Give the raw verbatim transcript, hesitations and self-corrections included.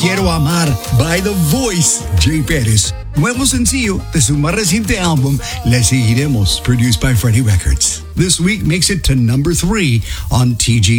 Quiero Amar by The Voice, Jay Perez. Nuevo sencillo de su más reciente álbum, Le Seguiremos, produced by Freddie Records. This week makes it to number three on T G